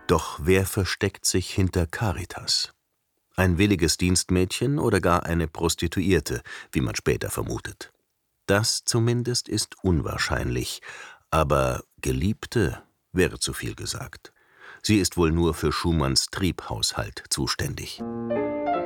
Doch wer versteckt sich hinter Caritas? Ein williges Dienstmädchen oder gar eine Prostituierte, wie man später vermutet? Das zumindest ist unwahrscheinlich, aber Geliebte wäre zu viel gesagt. Sie ist wohl nur für Schumanns Triebhaushalt zuständig.